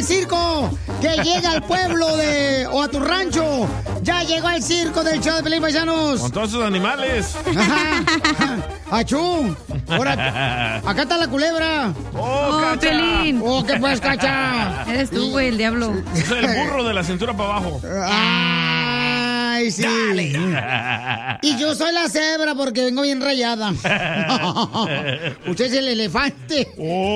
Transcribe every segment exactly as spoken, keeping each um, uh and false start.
circo, que llega al pueblo de o a tu rancho. Ya llegó el circo del show de Pelín, paisanos. Con todos sus animales. ¡Achú! Ahora, acá está la culebra. ¡Oh, Oh, Cacha! Pelín. ¡Oh, qué pues, Cacha! Eres tú, güey, el diablo. Es el burro de la cintura para abajo. ¡Ay, sí! Y yo soy la cebra porque vengo bien rayada. Usted es el elefante.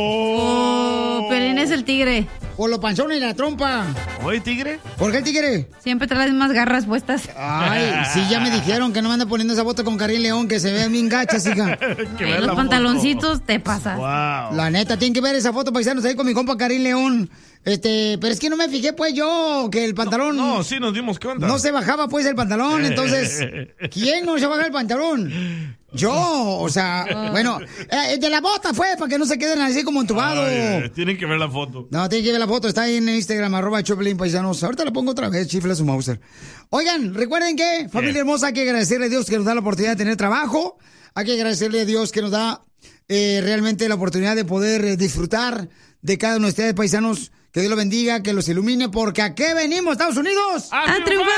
Oh, Pelín es el tigre. Por los panzones y la trompa. ¿Oye, tigre? ¿Por qué el tigre? Siempre trae las mismas garras puestas. Ay, sí, ya me dijeron que no me anda poniendo esa bota con Karim León, que se ve bien gachas, hija. Ay, los pantaloncitos te pasas. Wow. La neta, tienen que ver esa foto, paisanos, ahí con mi compa Karim León. Este, pero es que no me fijé, pues, yo, que el pantalón... No, no, sí nos dimos cuenta. No se bajaba, pues, el pantalón, entonces... ¿Quién no se baja el pantalón? Yo, o sea, bueno, eh, de la bota fue, para que no se queden así como entubados. Ay, tienen que ver la foto. No, tienen que ver la foto, está ahí en Instagram, arroba Choplin Paisanos. Ahorita la pongo otra vez, chifla su Mauser. Oigan, recuerden que, familia hermosa, hay que agradecerle a Dios que nos da la oportunidad de tener trabajo. Hay que agradecerle a Dios que nos da eh, realmente la oportunidad de poder eh, disfrutar de cada uno de ustedes, paisanos. Que Dios los bendiga, que los ilumine, porque ¿a qué venimos, Estados Unidos? ¡A, ¡A triunfar!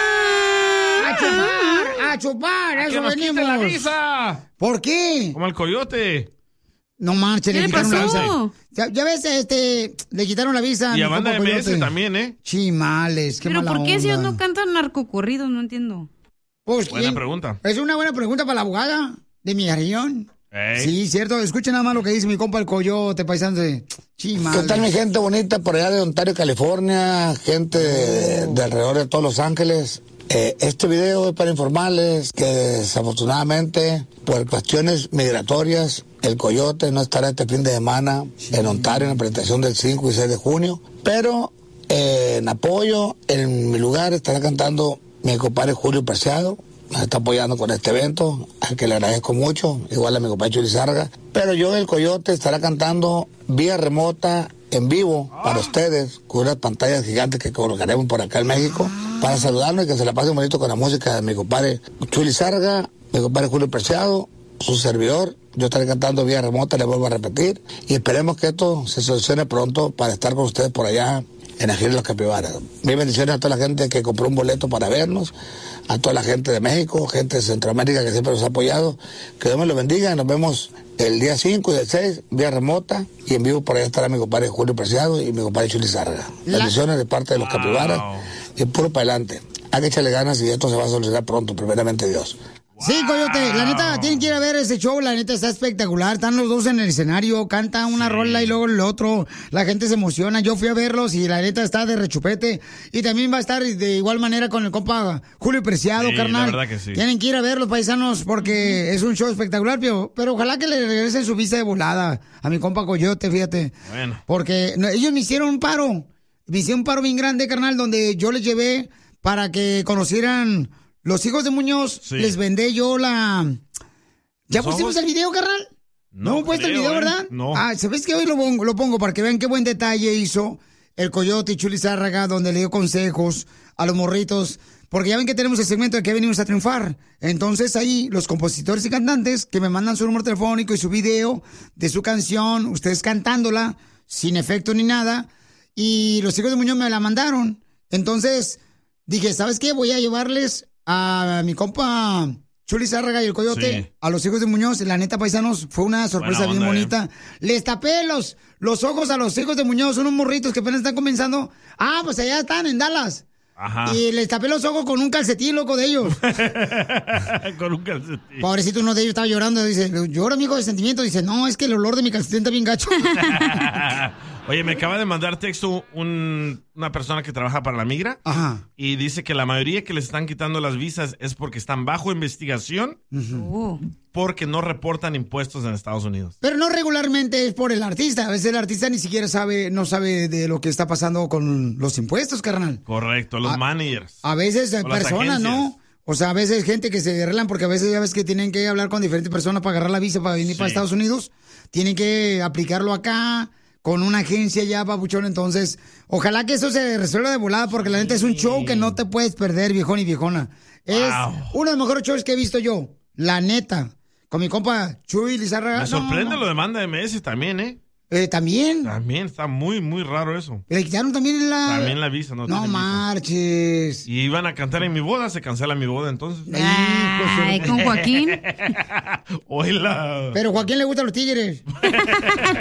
¡A chupar! ¡A chupar! ¡A ¡Que eso nos quiten venimos! la visa! ¿Por qué? Como el coyote. No manches, le ¿Qué le quitaron la pasó? visa. Ya, ya ves, este, le quitaron la visa. Y a mi Banda compa M S Coyote. también, ¿eh? Chimales, qué Pero mala ¿por qué si ellos onda. no cantan narcocorridos? No entiendo. Pues, Buena ¿quién? pregunta. Es una buena pregunta para la abogada de mi región. Ey. Sí, cierto. Escuchen nada más lo que dice mi compa el Coyote, paisano de Chimales. ¿Qué tal mi gente bonita por allá de Ontario, California? Gente de, de alrededor de todos Los Ángeles. Eh, este video es para informarles que desafortunadamente por cuestiones migratorias el Coyote no estará este fin de semana en Ontario en la presentación del cinco y seis de junio. Pero eh, en apoyo, en mi lugar estará cantando mi compadre Julio Preciado. Nos está apoyando con este evento, al que le agradezco mucho, igual a mi compadre Chuli Sarga. Pero yo, el Coyote, estará cantando vía remota, en vivo, para ustedes, con unas pantallas gigantes que colocaremos por acá en México, para saludarnos y que se la pasen bonito con la música de mi compadre Chuli Sarga, mi compadre Julio Preciado, su servidor. Yo estaré cantando vía remota, le vuelvo a repetir, y esperemos que esto se solucione pronto para estar con ustedes por allá en Ají de los Capibaras. Mis bendiciones a toda la gente que compró un boleto para vernos, a toda la gente de México, gente de Centroamérica que siempre nos ha apoyado. Que Dios me los bendiga. Nos vemos el día cinco y el seis, vía remota, y en vivo por allá estará mi compadre Julio Preciado y mi compadre Chuli Sarga. La... Bendiciones de parte de los Wow. Capibaras y puro para adelante. Hay que echarle ganas y esto se va a solucionar pronto, primeramente Dios. Sí, Coyote, la neta, tienen que ir a ver ese show, la neta está espectacular, están los dos en el escenario, cantan una rola y luego el otro, la gente se emociona, yo fui a verlos y la neta está de rechupete, y también va a estar de igual manera con el compa Julio Preciado, Sí, carnal. la verdad que sí. Tienen que ir a ver los paisanos porque es un show espectacular, pero, pero ojalá que le regresen su visa de volada a mi compa Coyote, fíjate. Bueno. Porque no, ellos me hicieron un paro, me hicieron un paro bien grande, carnal, donde yo les llevé para que conocieran... Los hijos de Muñoz, sí. Les vendé yo la... ¿Ya pusimos el video, carnal? No, no hemos puesto el video, eh. ¿verdad? No. Ah, ¿sabes qué? Hoy lo pongo, lo pongo para que vean qué buen detalle hizo el Coyote y Chuli Zárraga, donde le dio consejos a los morritos. Porque ya ven que tenemos el segmento de que venimos a triunfar. Entonces ahí los compositores y cantantes que me mandan su número telefónico y su video de su canción, ustedes cantándola, sin efecto ni nada, y los hijos de Muñoz me la mandaron. Entonces dije, ¿sabes qué? Voy a llevarles... a mi compa Chuli Zárraga y el Coyote, sí. A los hijos de Muñoz, la neta, paisanos, fue una sorpresa onda, bien bonita. Eh. Les tapé los, los ojos a los hijos de Muñoz, unos morritos que apenas están comenzando. Ah, pues allá están, en Dallas. Ajá. Y les tapé los ojos con un calcetín, loco, de ellos. Con un calcetín. Pobrecito, uno de ellos estaba llorando, dice, llora, amigo, de sentimiento. Dice, no, es que el olor de mi calcetín está bien gacho. Oye, me acaba de mandar texto un, una persona que trabaja para la migra. Ajá. Y dice que la mayoría que les están quitando las visas es porque están bajo investigación, uh-huh. porque no reportan impuestos en Estados Unidos. Pero no regularmente es por el artista. A veces el artista ni siquiera sabe, no sabe de lo que está pasando con los impuestos, carnal. Correcto, los a, managers. A veces hay personas, ¿no? O sea, a veces gente que se arreglan porque a veces ya ves que tienen que hablar con diferentes personas para agarrar la visa para venir sí. para Estados Unidos. Tienen que aplicarlo acá con una agencia ya, papuchón. Entonces, ojalá que eso se resuelva de volada porque la neta es un show que no te puedes perder, viejón y viejona. Es wow. uno de los mejores shows que he visto yo, la neta. Con mi compa Chuy Lizarraga. Me sorprende no, no. lo de Banda M S también, ¿eh? Eh, ¿También? También, está muy, muy raro eso. ¿Le quitaron también la...? También la visa, no No marches. Visa. Y iban a cantar en mi boda, se cancela mi boda entonces. Ay, ¿con Joaquín? Hola. Pero Joaquín le gustan los tigres.